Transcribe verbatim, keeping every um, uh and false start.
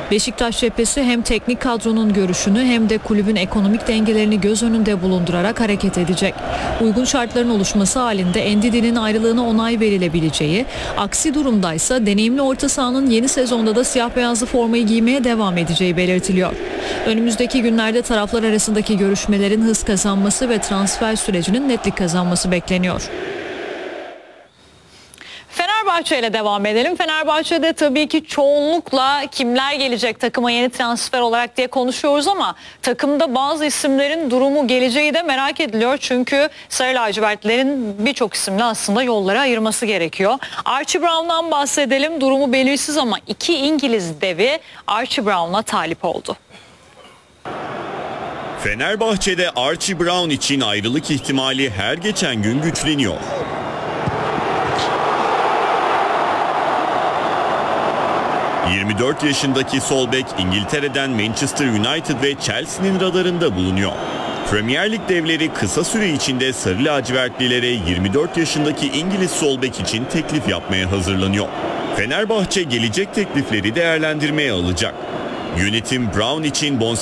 Beşiktaş cephesi hem teknik kadronun görüşünü hem de kulübün ekonomik dengelerini göz önünde bulundurarak hareket edecek. Uygun şartların oluşması halinde Ndidi'nin ayrılığına onay verilebileceği, aksi durumdaysa deneyimli orta sahanın yeni sezonda da siyah beyazlı formayı giymeye devam edeceği belirtiliyor. Önümüzdeki günlerde taraflar arasındaki görüşmelerin hız kazanması ve transfer sürecinin netlik kazanması bekleniyor. Fenerbahçe ile devam edelim. Fenerbahçe'de tabii ki çoğunlukla kimler gelecek takıma yeni transfer olarak diye konuşuyoruz ama takımda bazı isimlerin durumu, geleceği de merak ediliyor. Çünkü Sarı lacivertlerin birçok isimle aslında yolları ayırması gerekiyor. Archie Brown'dan bahsedelim. Durumu belirsiz ama iki İngiliz devi Archie Brown'la talip oldu. Fenerbahçe'de Archie Brown için ayrılık ihtimali her geçen gün güçleniyor. yirmi dört yaşındaki sol bek İngiltere'den Manchester United ve Chelsea'nin radarında bulunuyor. Premier Lig devleri kısa süre içinde sarı lacivertlilere yirmi dört yaşındaki İngiliz sol bek için teklif yapmaya hazırlanıyor. Fenerbahçe gelecek teklifleri değerlendirmeye alacak. Yönetim Brown için bonservis